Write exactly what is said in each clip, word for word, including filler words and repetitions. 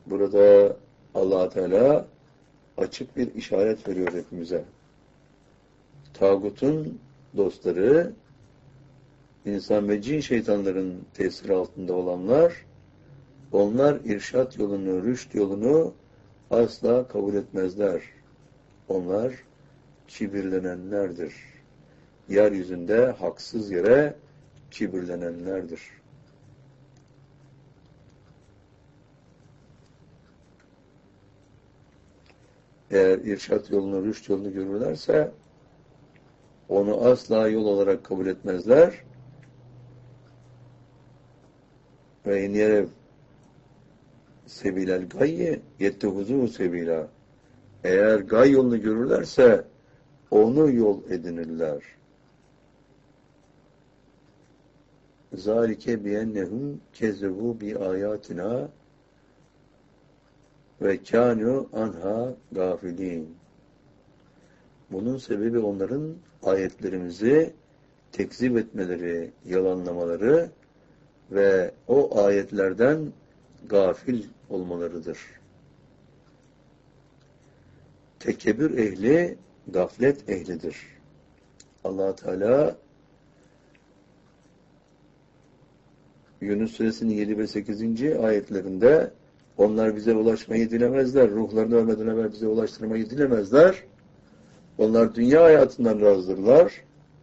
Burada Allah Teala açık bir işaret veriyor hepimize. Tağutun dostları, insan ve cin şeytanların tesiri altında olanlar, onlar irşat yolunu, rüşt yolunu asla kabul etmezler. Onlar kibirlenenlerdir. Yeryüzünde haksız yere kibirlenenlerdir. Eğer irşat yolunu, rüşt yolunu görürlerse onu asla yol olarak kabul etmezler. Ve in yerev sebilel gayye yettehuzuhu sebila. Eğer gay yolunu görürlerse onu yol edinirler. Zalike biyennehum kezzebu bi ayatina ve kânû anha gafilin. Bunun sebebi onların ayetlerimizi tekzip etmeleri, yalanlamaları ve o ayetlerden gafil olmalarıdır. Tekebbür ehli, gaflet ehlidir. Allah Teala Yunus Suresinin yedi ve sekizinci ayetlerinde onlar bize ulaşmayı dilemezler. Ruhlarını ölmeden evvel bize ulaştırmayı dilemezler. Onlar dünya hayatından razdırlar.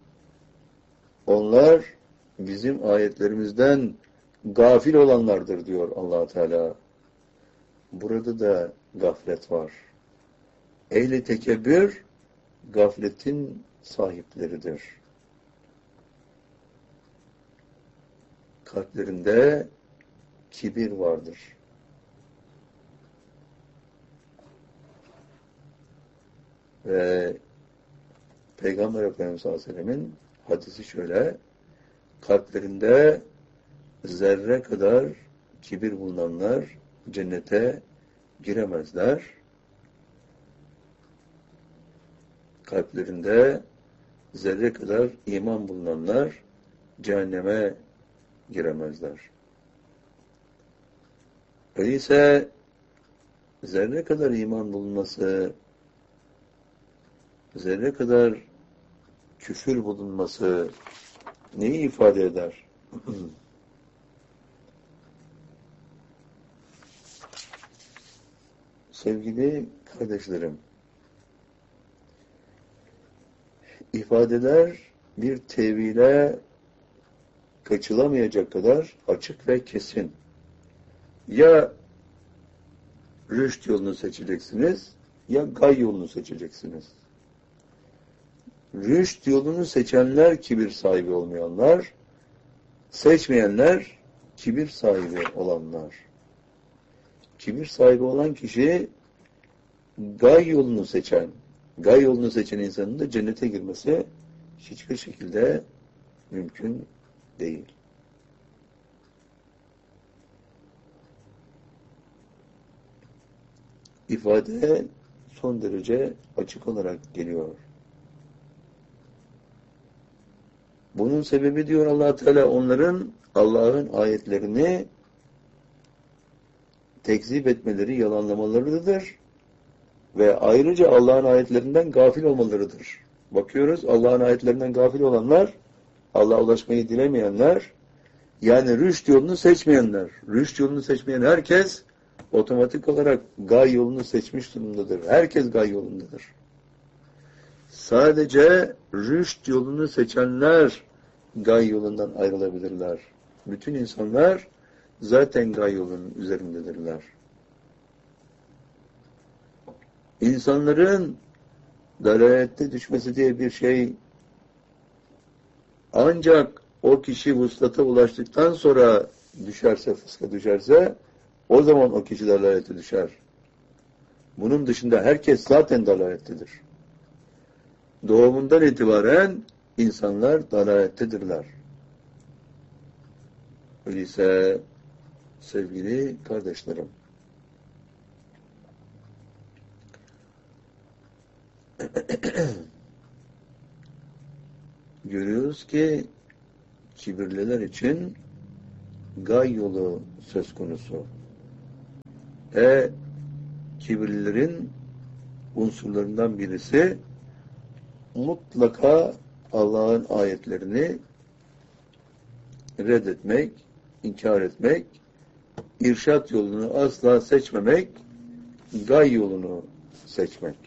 Onlar bizim ayetlerimizden gafil olanlardır diyor Allah Teala. Burada da gaflet var. Ehli tekebbür gafletin sahipleridir. Kalplerinde kibir vardır. Ve Peygamber Efendimiz sallallahu aleyhi ve sellemin hadisi şöyle: kalplerinde zerre kadar kibir bulunanlar cennete giremezler. Kalplerinde zerre kadar iman bulunanlar cehenneme giremezler. Öyleyse zerre kadar iman bulunması, zerre kadar küfür bulunması neyi ifade eder? Sevgili kardeşlerim, ifadeler bir tevhile kaçılamayacak kadar açık ve kesin. Ya rüşt yolunu seçeceksiniz, ya gay yolunu seçeceksiniz. Rüşt yolunu seçenler kibir sahibi olmayanlar, seçmeyenler kibir sahibi olanlar. Kibir sahibi olan kişi gay yolunu seçen, gay yolunu seçen insanın da cennete girmesi hiçbir şekilde mümkün değil. İfade son derece açık olarak geliyor. Bunun sebebi diyor Allah Teala onların Allah'ın ayetlerini tekzip etmeleri, yalanlamalarıdır ve ayrıca Allah'ın ayetlerinden gafil olmalarıdır. Bakıyoruz Allah'ın ayetlerinden gafil olanlar, Allah'a ulaşmayı dilemeyenler, yani rüşt yolunu seçmeyenler. Rüşt yolunu seçmeyen herkes otomatik olarak gay yolunu seçmiş durumdadır. Herkes gay yolundadır. Sadece rüşt yolunu seçenler gay yolundan ayrılabilirler. Bütün insanlar zaten gay yolunun üzerindedirler. İnsanların dalalette düşmesi diye bir şey ancak o kişi vuslata ulaştıktan sonra düşerse, fıska düşerse o zaman o kişi dalalete düşer. Bunun dışında herkes zaten dalalettedir. Doğumundan itibaren insanlar dalalettedirler. Öyleyse sevgili kardeşlerim, görüyoruz ki kibirliler için gay yolu söz konusu. E kibirlilerin unsurlarından birisi mutlaka Allah'ın ayetlerini reddetmek, inkar etmek, irşat yolunu asla seçmemek, gay yolunu seçmek.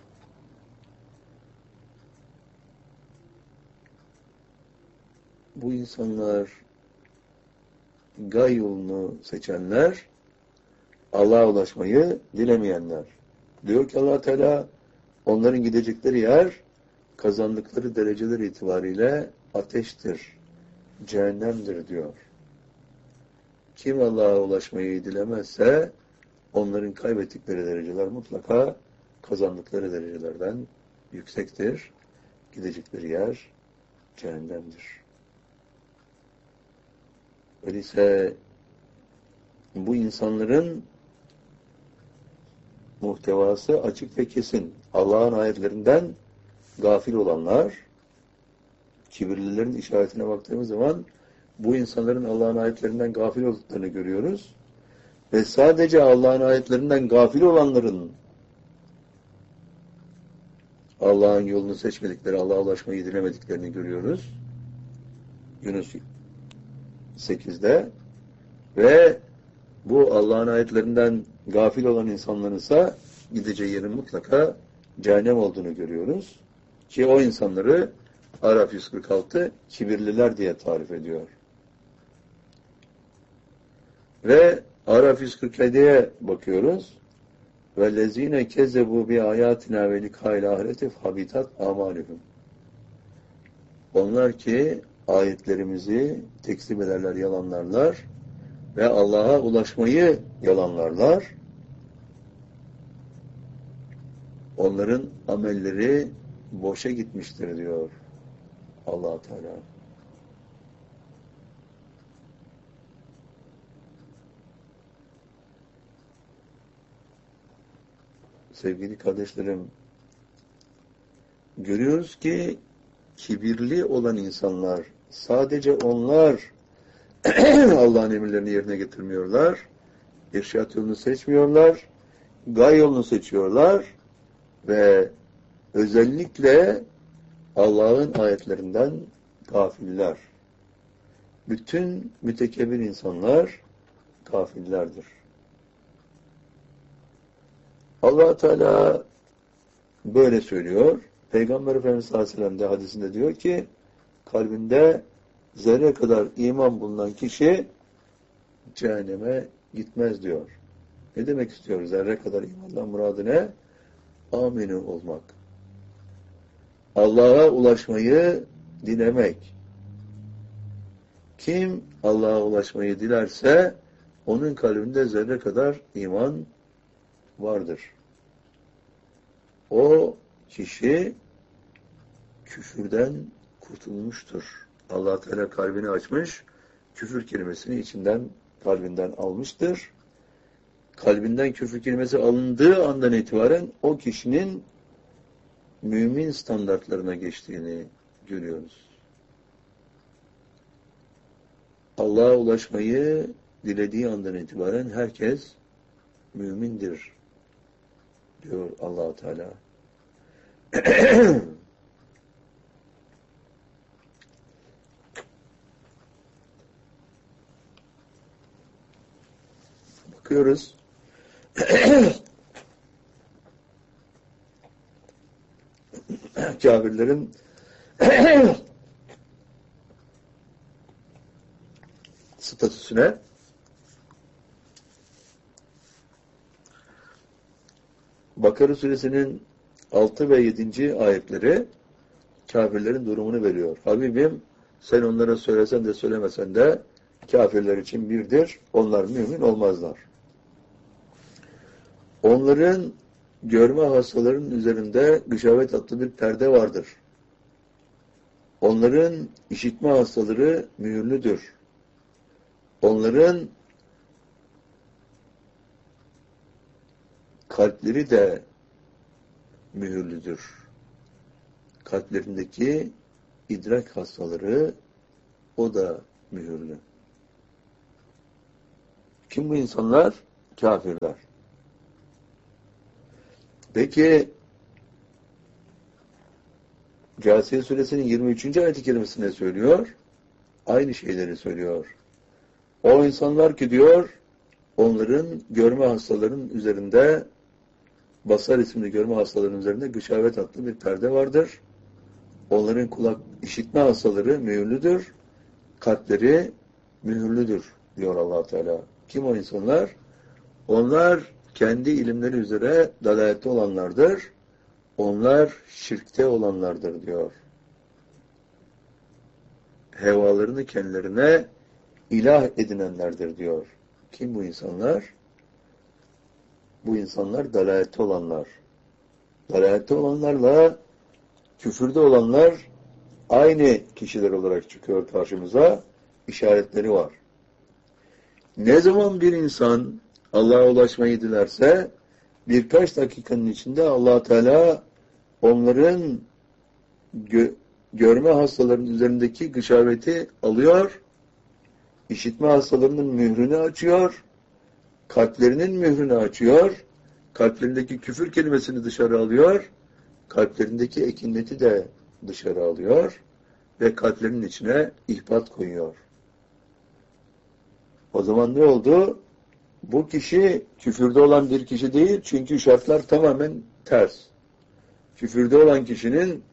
Bu insanlar, gay yolunu seçenler, Allah'a ulaşmayı dilemeyenler. Diyor ki Allah Teala, onların gidecekleri yer, kazandıkları dereceler itibariyle ateştir, cehennemdir diyor. Kim Allah'a ulaşmayı dilemezse, onların kaybettikleri dereceler mutlaka kazandıkları derecelerden yüksektir. Gidecekleri yer cehennemdir. Öyleyse bu insanların muhtevası açık ve kesin. Allah'ın ayetlerinden gafil olanlar, kibirlilerin işaretine baktığımız zaman bu insanların Allah'ın ayetlerinden gafil olduklarını görüyoruz. Ve sadece Allah'ın ayetlerinden gafil olanların Allah'ın yolunu seçmedikleri, Allah'a ulaşmayı dilemediklerini görüyoruz. Yunus sekizde ve bu Allah'ın ayetlerinden gafil olan insanların ise gideceği yerin mutlaka cehennem olduğunu görüyoruz. Ki o insanları Araf yüz kırk altı kibirliler diye tarif ediyor. Ve Araf yüz kırk yediye bakıyoruz. وَالَّذ۪ينَ كَذَّبُوا بِآيَاتِنَا وَلِقَاءِ الْآخِرَةِ فَحَبِطَتْ أَعْمَالُهُمْ. Onlar ki ayetlerimizi tekzip ederler, yalanlarlar ve Allah'a ulaşmayı yalanlarlar. Onların amelleri boşa gitmiştir diyor Allah Teala. Sevgili kardeşlerim, görüyoruz ki kibirli olan insanlar, sadece onlar Allah'ın emirlerini yerine getirmiyorlar, irşat yolunu seçmiyorlar, gay yolunu seçiyorlar ve özellikle Allah'ın ayetlerinden gafiller. Bütün mütekebbir insanlar gafillerdir. Allah Teala böyle söylüyor. Peygamber Efendimiz sallallahu aleyhi ve sellem de hadisinde diyor ki, kalbinde zerre kadar iman bulunan kişi cehenneme gitmez diyor. Ne demek istiyor? Zerre kadar imandan muradı ne? Amine olmak. Allah'a ulaşmayı dilemek. Kim Allah'a ulaşmayı dilerse onun kalbinde zerre kadar iman vardır. O kişi küfürden kurtulmuştur. Allah Teala kalbini açmış, küfür kelimesini içinden, kalbinden almıştır. Kalbinden küfür kelimesi alındığı andan itibaren o kişinin mümin standartlarına geçtiğini görüyoruz. Allah'a ulaşmayı dilediği andan itibaren herkes mümindir diyor Allah Teala. Bakıyoruz. Kafirlerin statüsüne Bakara suresinin altı ve yedinci ayetleri kafirlerin durumunu veriyor. Habibim sen onlara söylesen de söylemesen de kafirler için birdir. Onlar mümin olmazlar. Onların görme hastalarının üzerinde gışavet adlı bir perde vardır. Onların işitme hastaları mühürlüdür. Onların kalpleri de mühürlüdür. Kalplerindeki idrak hastaları o da mühürlü. Kim bu insanlar? Kafirler. Peki Câsiye Suresinin yirmi üçüncü ayet-i kerimesine söylüyor? Aynı şeyleri söylüyor. O insanlar ki diyor, onların görme hastalarının üzerinde, basar isimli görme hastalarının üzerinde gışavet adlı bir perde vardır. Onların kulak işitme hastaları mühürlüdür. Kalpleri mühürlüdür diyor Allah Teala. Kim o insanlar? Onlar kendi ilimleri üzere dalalette olanlardır. Onlar şirkte olanlardır diyor. Hevalarını kendilerine ilah edinenlerdir diyor. Kim bu insanlar? Bu insanlar dalalette olanlar. Dalalette olanlarla küfürde olanlar aynı kişiler olarak çıkıyor karşımıza. İşaretleri var. Ne zaman bir insan Allah'a ulaşmayı dilerse birkaç dakikanın içinde Allah Teala onların gö- görme hastalarının üzerindeki gışaveti alıyor, işitme hastalarının mührünü açıyor, kalplerinin mührünü açıyor, kalplerindeki küfür kelimesini dışarı alıyor, kalplerindeki ekinleti de dışarı alıyor ve kalplerinin içine ihbat koyuyor. O zaman ne oldu? Bu kişi küfürde olan bir kişi değil, çünkü şartlar tamamen ters. Küfürde olan kişinin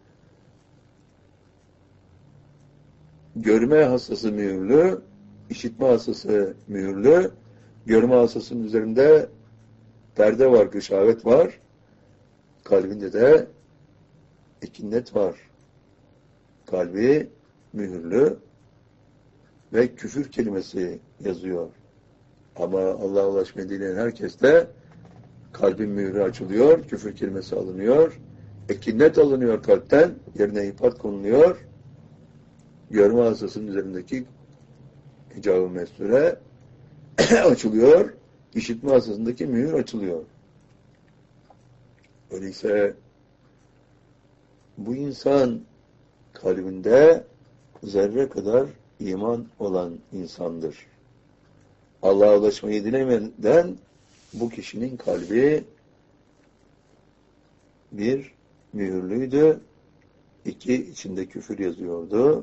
görme hastası mühürlü, işitme hastası mühürlü, görme hastasının üzerinde perde var, gışavet var, kalbinde de ekinnet var. Kalbi mühürlü ve küfür kelimesi yazıyor. Ama Allah'a ulaşmayı dileyen herkeste kalbin mührü açılıyor, küfür kelimesi alınıyor, ekinnet alınıyor kalpten, yerine ihbat konuluyor, görme hastasının üzerindeki hicab-ı mesure açılıyor, işitme hastasındaki mühür açılıyor. Öyleyse bu insan kalbinde zerre kadar iman olan insandır. Allah'a ulaşmayı dilemeden bu kişinin kalbi bir mühürlüydü, iki içinde küfür yazıyordu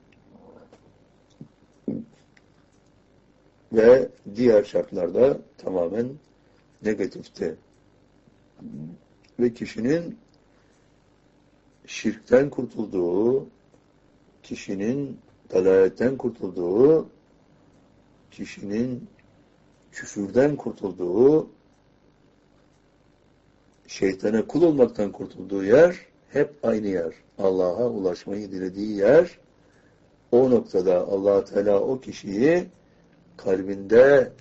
ve diğer şartlarda tamamen negatifti. Ve kişinin şirkten kurtulduğu, kişinin dalaletten kurtulduğu, kişinin küfürden kurtulduğu, şeytana kul olmaktan kurtulduğu yer hep aynı yer. Allah'a ulaşmayı dilediği yer. O noktada Allah Teala o kişiyi kalbinde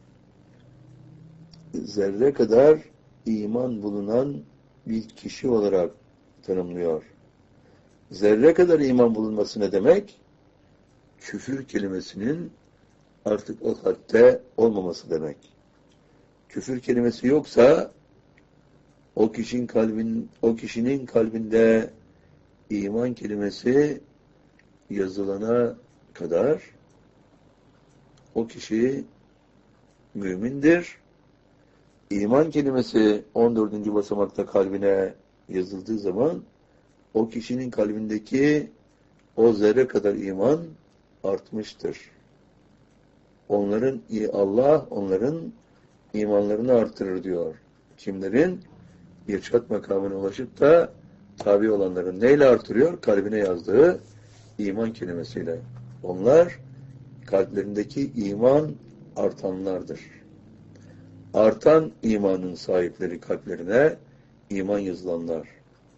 zerre kadar iman bulunan bir kişi olarak tanımlıyor. Zerre kadar iman bulunması ne demek? Küfür kelimesinin artık o kalpte olmaması demek. Küfür kelimesi yoksa o kişinin kalbin o kişinin kalbinde iman kelimesi yazılana kadar o kişi mümindir. İman kelimesi on dördüncü basamakta kalbine yazıldığı zaman o kişinin kalbindeki o zerre kadar iman artmıştır. Onların Allah onların imanlarını artırır diyor. Kimlerin? İrşad makamına ulaşıp da tabi olanların neyle artırıyor? Kalbine yazdığı iman kelimesiyle. Onlar kalplerindeki iman artanlardır. Artan imanın sahipleri kalplerine iman yazılanlar.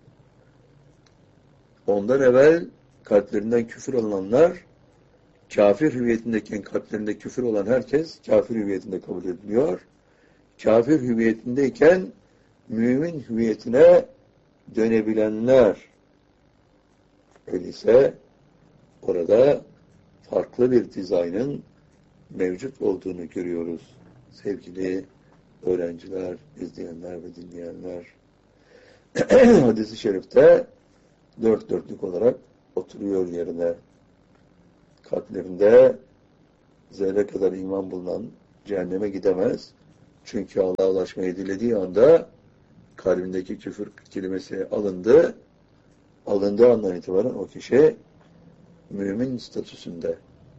Ondan evvel kalplerinden küfür alınanlar, kafir hüviyetindeyken kalplerinde küfür olan herkes kafir hüviyetinde kabul ediliyor. Kafir hüviyetindeyken mümin hüviyetine dönebilenler. Öyleyse orada farklı bir dizaynın mevcut olduğunu görüyoruz. Sevgili öğrenciler, izleyenler ve dinleyenler. Hadis-i şerifte dört dörtlük olarak oturuyor yerine. Kalplerinde zerre kadar iman bulunan cehenneme gidemez. Çünkü Allah'a ulaşmayı dilediği anda kalbindeki küfür kelimesi alındı, alındığı andan itibaren o kişi mümin statüsünde.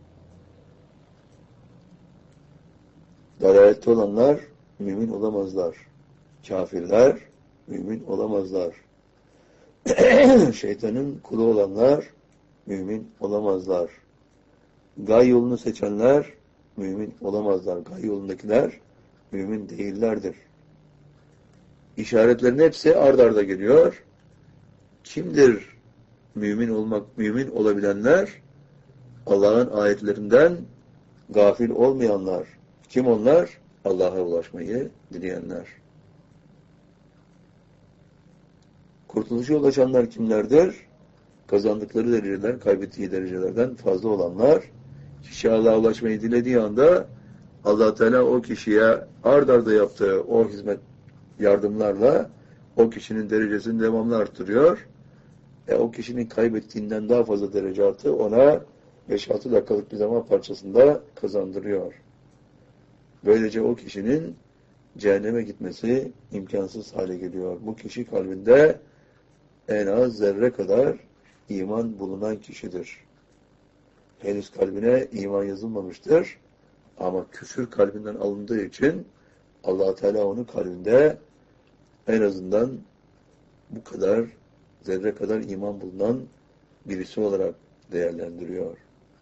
Dalalette olanlar mümin olamazlar. Kafirler mümin olamazlar. Şeytanın kulu olanlar mümin olamazlar. Gay yolunu seçenler mümin olamazlar. Gay yolundakiler mümin değillerdir. İşaretlerin hepsi ard arda geliyor. Kimdir mümin olmak, mümin olabilenler? Allah'ın ayetlerinden gafil olmayanlar. Kim onlar? Allah'a ulaşmayı dileyenler. Kurtuluşa ulaşanlar kimlerdir? Kazandıkları dereceler, kaybettiği derecelerden fazla olanlar. Kişi Allah'a ulaşmayı dilediği anda Allah Teala o kişiye ard arda yaptığı o hizmet yardımlarla o kişinin derecesini devamlı arttırıyor. E, o kişinin kaybettiğinden daha fazla derece artı ona beş altı dakikalık bir zaman parçasında kazandırıyor. Böylece o kişinin cehenneme gitmesi imkansız hale geliyor. Bu kişi kalbinde en az zerre kadar iman bulunan kişidir. Henüz kalbine iman yazılmamıştır. Ama küfür kalbinden alındığı için Allah Teala onu kalbinde en azından bu kadar zerre kadar iman bulunan birisi olarak değerlendiriyor.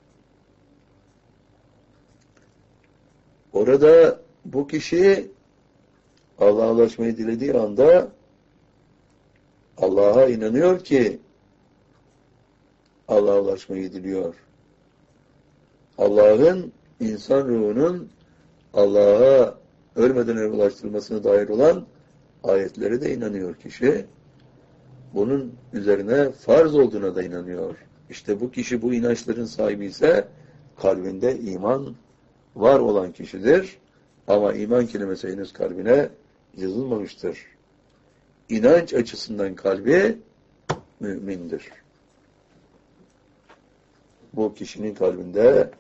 Orada bu kişi Allah'a ulaşmayı dilediği anda Allah'a inanıyor ki Allah'a ulaşmayı diliyor. Allah'ın insan ruhunun Allah'a ölmeden önce ulaştırılmasına dair olan ayetlere de inanıyor kişi. Bunun üzerine farz olduğuna da inanıyor. İşte bu kişi bu inançların sahibi ise kalbinde iman var olan kişidir. Ama iman kelimesi henüz kalbine yazılmamıştır. İnanç açısından kalbi mümindir. Bu kişinin kalbinde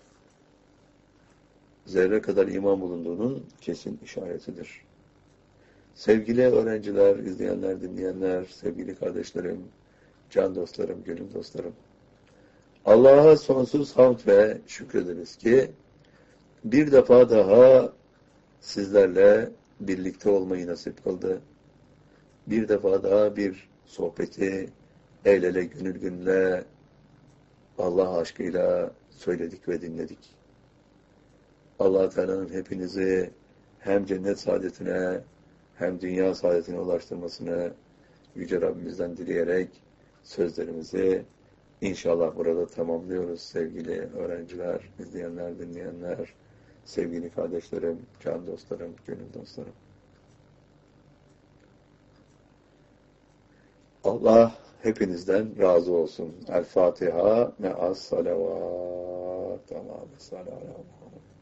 zerre kadar iman bulunduğunun kesin işaretidir. Sevgili öğrenciler, izleyenler, dinleyenler, sevgili kardeşlerim, can dostlarım, gönül dostlarım. Allah'a sonsuz hamd ve şükrederiz ki bir defa daha sizlerle birlikte olmayı nasip kıldı. Bir defa daha bir sohbeti el ele gönül gönüle Allah aşkıyla söyledik ve dinledik. Allah Teala'nın hepinizi hem cennet saadetine hem dünya saadetine ulaştırmasını Yüce Rabbimizden dileyerek sözlerimizi inşallah burada tamamlıyoruz sevgili öğrenciler, izleyenler, dinleyenler, sevgili kardeşlerim, can dostlarım, gönül dostlarım. Allah hepinizden razı olsun. El Fatiha me'as salavat. Allahümme salli ala Muhammed.